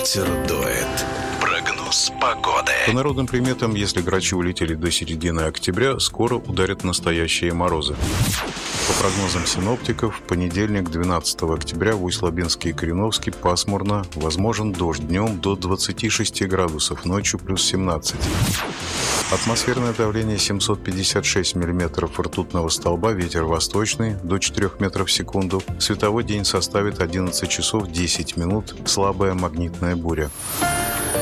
ветер дует. Прогноз погоды. По народным приметам, если грачи улетели до середины октября, скоро ударят настоящие морозы. По прогнозам синоптиков, в понедельник, 12 октября, в Усть-Лабинске и Кореновске пасмурно, возможен дождь днем до 26 градусов, ночью плюс 17. Атмосферное давление 756 миллиметров ртутного столба, ветер восточный до 4 метров в секунду. Световой день составит 11 часов 10 минут, слабая магнитная буря.